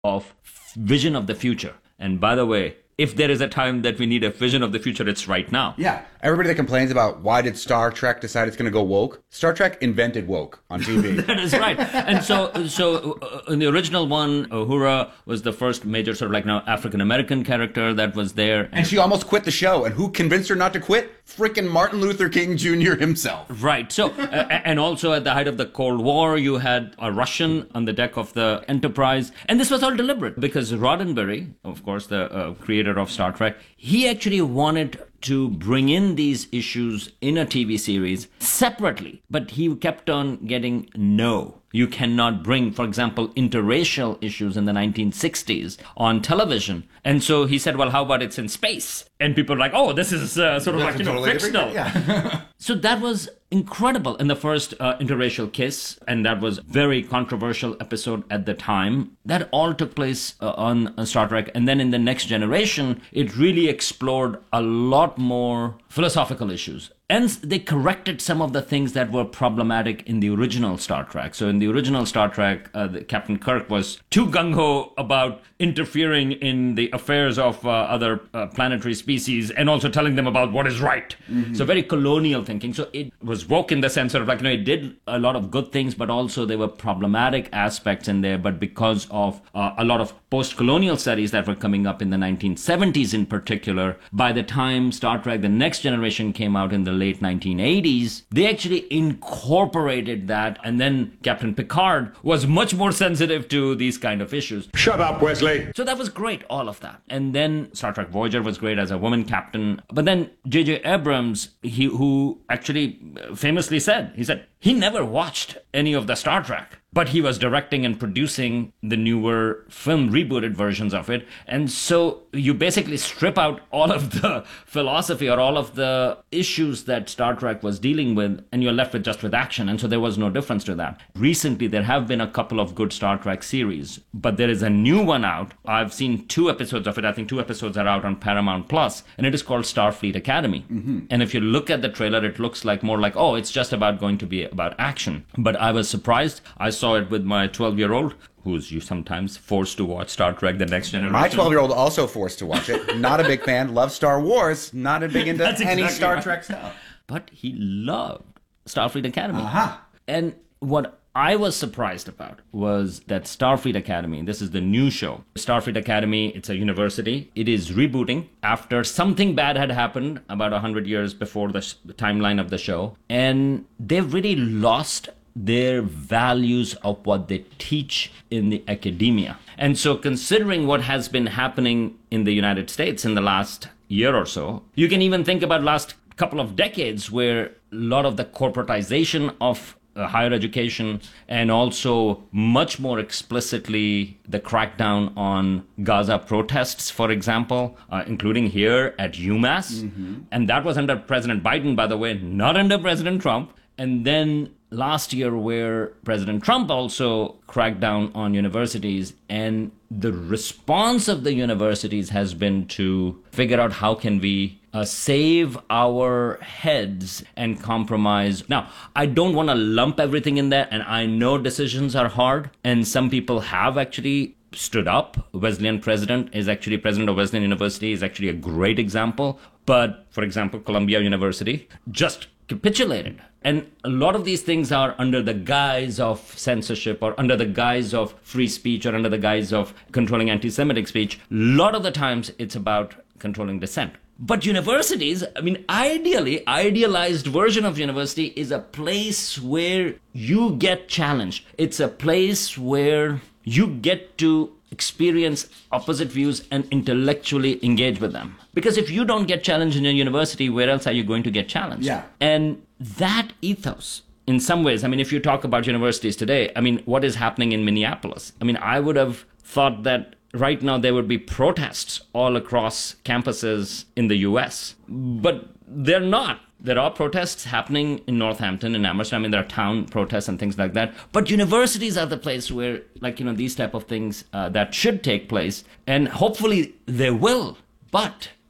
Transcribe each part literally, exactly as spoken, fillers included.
of vision of the future. And by the way, if there is a time that we need a vision of the future, it's right now. Yeah. Everybody that complains about why did Star Trek decide it's going to go woke? Star Trek invented woke on T V. That is right. And so, so uh, in the original one, Uhura was the first major sort of like now African-American character that was there. And she almost quit the show. And who convinced her not to quit? Frickin' Martin Luther King Junior himself. Right. So, uh, and also at the height of the Cold War, you had a Russian on the deck of the Enterprise. And this was all deliberate because Roddenberry, of course, the uh, creator of Star Trek, he actually wanted to bring in these issues in a T V series separately, but he kept on getting no. You cannot bring, for example, interracial issues in the nineteen sixties on television. And so he said, well, how about it's in space? And people are like, oh, this is uh, sort of That's like, you know, totally fictional. Yeah. So that was incredible in the first uh, interracial kiss, and that was very controversial episode at the time. That all took place uh, on uh, Star Trek. And then in the Next Generation, it really explored a lot more philosophical issues. And they corrected some of the things that were problematic in the original Star Trek. So in the original Star Trek, uh, the, Captain Kirk was too gung-ho about interfering in the affairs of uh, other uh, planetary species and also telling them about what is right. Mm-hmm. So very colonial thinking. So it was woke in the sense of like, you know, it did a lot of good things, but also there were problematic aspects in there. But because of uh, a lot of post-colonial studies that were coming up in the nineteen seventies in particular, by the time Star Trek The Next Generation came out in the late nineteen eighties, they actually incorporated that, and then Captain Picard was much more sensitive to these kind of issues. Shut up, Wesley. So that was great, all of that. And then Star Trek Voyager was great as a woman captain. But then J J Abrams, he who actually famously said, he said, he never watched any of the Star Trek, but he was directing and producing the newer film rebooted versions of it. And so you basically strip out all of the philosophy or all of the issues that Star Trek was dealing with, and you're left with just with action. And so there was no difference to that. Recently, there have been a couple of good Star Trek series, but there is a new one out. I've seen two episodes of it. I think two episodes are out on Paramount Plus, and it is called Starfleet Academy. Mm-hmm. And if you look at the trailer, it looks like more like, oh, it's just about going to be about action. But I was surprised. I saw it with my twelve-year-old, who's you sometimes forced to watch Star Trek The Next Generation. My twelve-year-old also forced to watch it. Not a big fan. Loves Star Wars. Not a big into That's any exactly Star right. Trek stuff. But he loved Starfleet Academy. Uh-huh. And what I was surprised about was that Starfleet Academy, this is the new show. Starfleet Academy, it's a university. It is rebooting after something bad had happened about one hundred years before the, sh- the timeline of the show. And they've really lost their values of what they teach in the academia. And so considering what has been happening in the United States in the last year or so, you can even think about last couple of decades where a lot of the corporatization of uh, higher education and also much more explicitly the crackdown on Gaza protests, for example, uh, including here at UMass. Mm-hmm. And that was under President Biden, by the way, not under President Trump. And then last year where President Trump also cracked down on universities, and the response of the universities has been to figure out how can we uh, save our heads and compromise. Now, I don't want to lump everything in there, and I know decisions are hard, and some people have actually stood up. Wesleyan president is actually president of Wesleyan University is actually a great example. But, for example, Columbia University just capitulated. And a lot of these things are under the guise of censorship or under the guise of free speech or under the guise of controlling anti-Semitic speech. A lot of the times it's about controlling dissent. But universities, I mean, ideally, idealized version of university is a place where you get challenged. It's a place where you get to experience opposite views and intellectually engage with them. Because if you don't get challenged in your university, where else are you going to get challenged? Yeah. And that ethos, in some ways, I mean, if you talk about universities today, I mean, what is happening in Minneapolis? I mean, I would have thought that right now there would be protests all across campuses in the U S, but they're not. There are protests happening in Northampton and Amherst. I mean, there are town protests and things like that. But universities are the place where, like, you know, these type of things uh, that should take place. And hopefully they will. But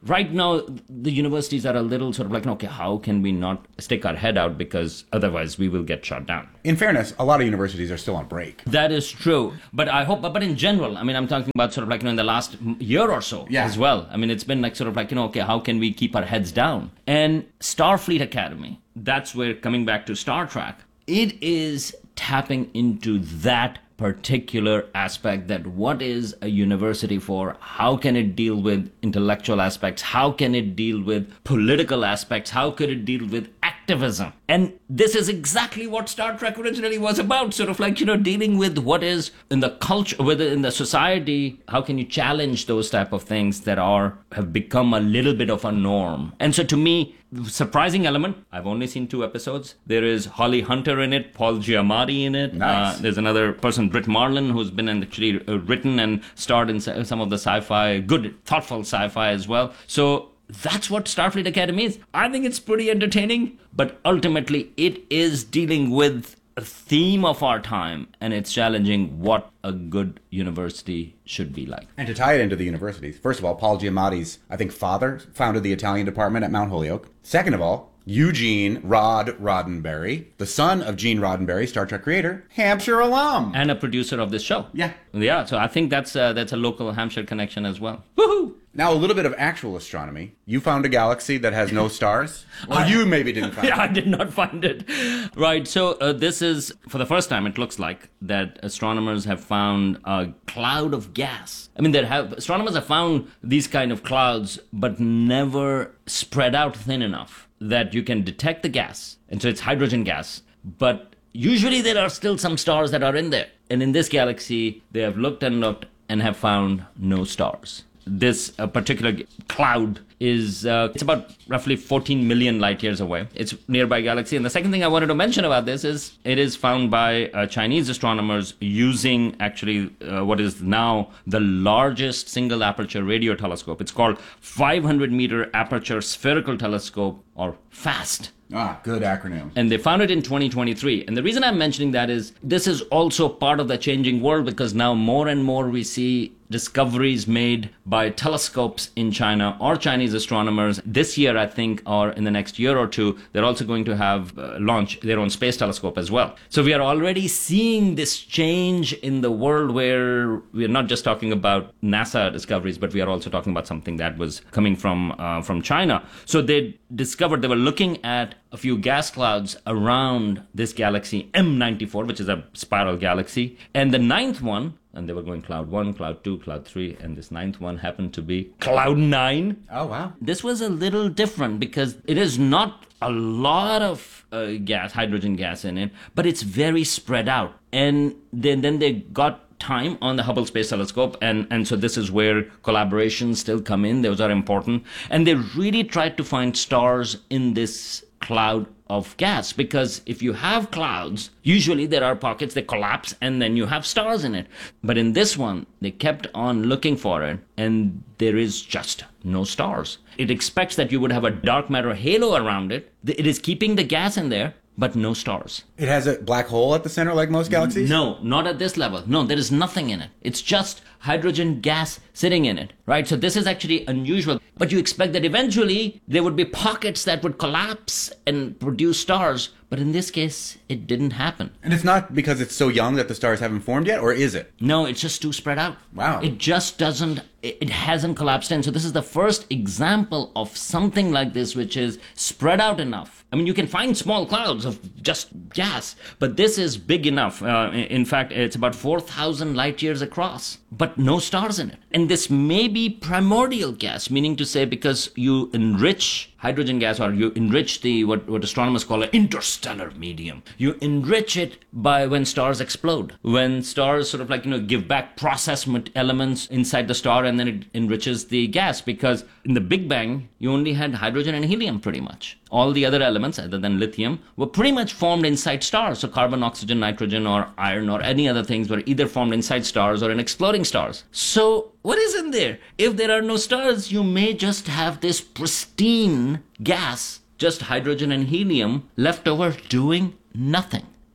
right now, the universities are a little sort of like, okay, how can we not stick our head out because otherwise we will get shut down? In fairness, a lot of universities are still on break. That is true. But I hope, but, but in general, I mean, I'm talking about sort of like, you know, in the last year or so Yeah. as well. I mean, it's been like sort of like, you know, okay, how can we keep our heads down? And Starfleet Academy, that's where, coming back to Star Trek, it is tapping into that particular aspect, that what is a university for? How can it deal with intellectual aspects? How can it deal with political aspects? How could it deal with activism? And this is exactly what Star Trek originally was about, sort of like, you know, dealing with what is in the culture, whether in the society, how can you challenge those type of things that are, have become a little bit of a norm. And so to me, surprising element, I've only seen two episodes. There is Holly Hunter in it, Paul Giamatti in it. Nice. Uh, there's another person, Britt Marlin, who's been in actually uh, written and starred in s- some of the sci-fi, good, thoughtful sci-fi as well. So that's what Starfleet Academy is. I think it's pretty entertaining, but ultimately it is dealing with a theme of our time, and it's challenging what a good university should be like. And to tie it into the universities, first of all, Paul Giamatti's, I think, father founded the Italian department at Mount Holyoke. Second of all, Eugene Rod Roddenberry, the son of Gene Roddenberry, Star Trek creator, Hampshire alum. And a producer of this show. Yeah. Yeah, so I think that's uh, that's a local Hampshire connection as well. Woohoo! Now, a little bit of actual astronomy. You found a galaxy that has no stars? Well, you maybe didn't find Yeah, I it. did not find it. Right, so uh, this is, for the first time, it looks like, that astronomers have found a cloud of gas. I mean, there have astronomers have found these kind of clouds, but never spread out thin enough that you can detect the gas. And so it's hydrogen gas. But usually there are still some stars that are in there. And in this galaxy, they have looked and looked and have found no stars. This uh, particular g- cloud is, uh, it's about roughly fourteen million light years away. It's nearby galaxy. And the second thing I wanted to mention about this is it is found by uh, Chinese astronomers using actually uh, what is now the largest single aperture radio telescope. It's called five hundred meter aperture spherical telescope, or FAST. Ah, good acronym. And they found it in twenty twenty-three. And the reason I'm mentioning that is this is also part of the changing world, because now more and more we see discoveries made by telescopes in China or Chinese astronomers. This year, I think, or in the next year or two, they're also going to have uh, launch their own space telescope as well. So we are already seeing this change in the world, where we are not just talking about NASA discoveries, but we are also talking about something that was coming from uh, from China. So they discovered, they were looking at a few gas clouds around this galaxy M ninety-four, which is a spiral galaxy. And the ninth one, and they were going cloud one, cloud two, cloud three, and this ninth one happened to be cloud nine. Oh, wow. This was a little different because it is not a lot of uh, gas, hydrogen gas in it, but it's very spread out. And then, then they got time on the Hubble Space Telescope, and, and so this is where collaborations still come in. Those are important. And they really tried to find stars in this cloud of gas, because if you have clouds, usually there are pockets that collapse and then you have stars in it. But in this one, they kept on looking for it, and there is just no stars. It expects that you would have a dark matter halo around it. It is keeping the gas in there, but no stars. It has a black hole at the center like most galaxies? No, not at this level. No, there is nothing in it. It's just hydrogen gas sitting in it, right? So this is actually unusual. But you expect that eventually there would be pockets that would collapse and produce stars. But in this case, it didn't happen. And it's not because it's so young that the stars haven't formed yet, or is it? No, it's just too spread out. Wow. It just doesn't, it it hasn't collapsed in. So this is the first example of something like this, which is spread out enough. I mean, you can find small clouds of just gas, but this is big enough. Uh, in fact, it's about four thousand light years across, but no stars in it. And this may be primordial gas, meaning to say, because you enrich hydrogen gas, or you enrich the what, what astronomers call an interstellar medium. You enrich it by when stars explode. When stars sort of like, you know, give back process elements inside the star, and then it enriches the gas, because in the Big Bang, you only had hydrogen and helium pretty much. All the other elements, other than lithium, were pretty much formed inside stars. So carbon, oxygen, nitrogen, or iron, or any other things were either formed inside stars or in exploding stars. So what is in there? If there are no stars, you may just have this pristine gas, just hydrogen and helium, left over doing nothing.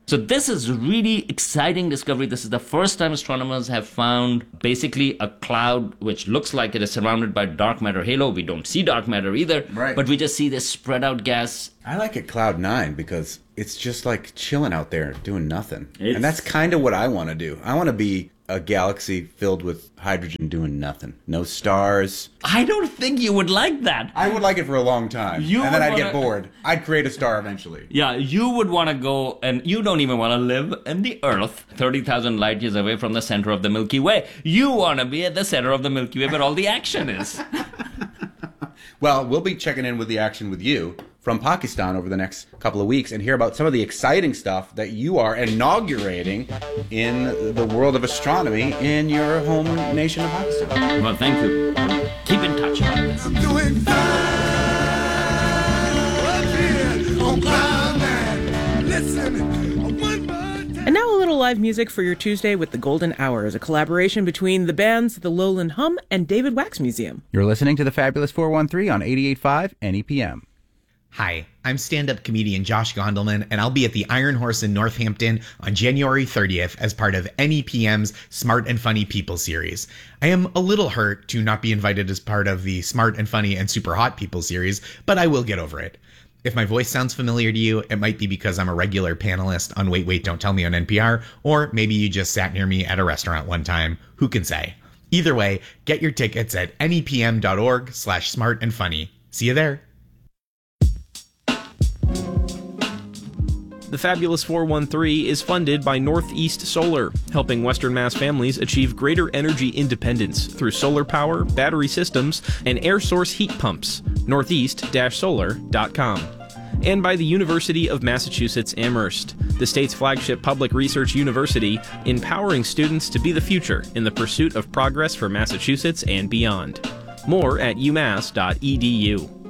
So this is really exciting discovery. This is the first time astronomers have found basically a cloud which looks like it is surrounded by dark matter halo. We don't see dark matter either, right. But we just see this spread out gas. I like it Cloud nine because it's just like chilling out there doing nothing. It's... And that's kind of what I want to do. I want to be a galaxy filled with hydrogen doing nothing. No stars. I don't think you would like that. I would like it for a long time. You and then I'd wanna... get bored. I'd create a star eventually. Yeah, you would want to go, and you don't even want to live in the Earth, thirty thousand light years away from the center of the Milky Way. You want to be at the center of the Milky Way where all the action is. Well, we'll be checking in with the action with you from Pakistan over the next couple of weeks and hear about some of the exciting stuff that you are inaugurating in the world of astronomy in your home nation of Pakistan. Well, thank you. Keep in touch about this. I'm doing fine up here on Cloud Nine. Listen, one more time. And now a little live music for your Tuesday with The Golden Hours, a collaboration between the bands The Lowland Hum and David Wax Museum. You're listening to the Fabulous four one three on eighty-eight point five N E P M. Hi, I'm stand-up comedian Josh Gondelman, and I'll be at the Iron Horse in Northampton on January thirtieth as part of N E P M's Smart and Funny People series. I am a little hurt to not be invited as part of the Smart and Funny and Super Hot People series, but I will get over it. If my voice sounds familiar to you, it might be because I'm a regular panelist on Wait, Wait, Don't Tell Me on N P R, or maybe you just sat near me at a restaurant one time. Who can say? Either way, get your tickets at nepm.org slash smart and funny. See you there. The Fabulous four one three is funded by Northeast Solar, helping Western Mass families achieve greater energy independence through solar power, battery systems, and air source heat pumps. northeast solar dot com. And by the University of Massachusetts Amherst, the state's flagship public research university, empowering students to be the future in the pursuit of progress for Massachusetts and beyond. More at umass dot e d u.